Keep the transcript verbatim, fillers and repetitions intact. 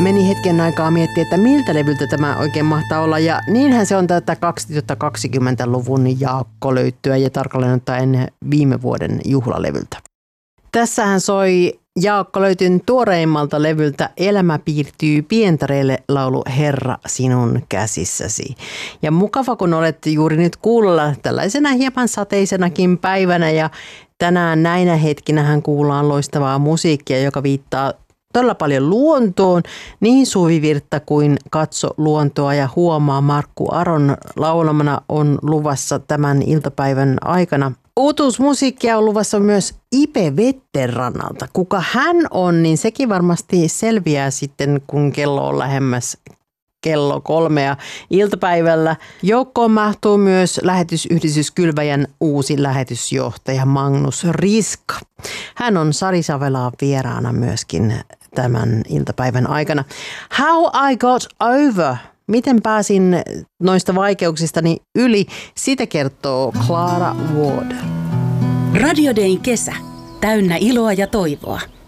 Meni hetken aikaa miettiä, että miltä levyltä tämä oikein mahtaa olla. Ja niinhän se on tätä kaksituhattakaksikymmentäluvun Jaakko-löyttyä ja tarkalleen ottaen viime vuoden juhlalevyltä. Tässähän soi Jaakko-löytyn tuoreimmalta levyltä Elämä piirtyy pientareille laulu Herra sinun käsissäsi. Ja mukava, kun olet juuri nyt kuulolla tällaisena hieman sateisenakin päivänä ja tänään näinä hetkinähän kuullaan loistavaa musiikkia, joka viittaa todella paljon luontoon, niin Suvi Virta kuin Katso luontoa ja huomaa Markku Aron laulamana on luvassa tämän iltapäivän aikana. Uutuusmusiikkia on luvassa myös Ipe Vetterannalta. Kuka hän on, niin sekin varmasti selviää sitten, kun kello on lähemmäs kello kolmea iltapäivällä. Joukkoon mahtuu myös lähetysyhdistys Kylväjän uusi lähetysjohtaja Magnus Riska. Hän on Sari Savelaa vieraana myöskin tämän iltapäivän aikana. How I got over. Miten pääsin noista vaikeuksistani yli? Sitä kertoo Clara Ward. Radio Dayn kesä. Täynnä iloa ja toivoa.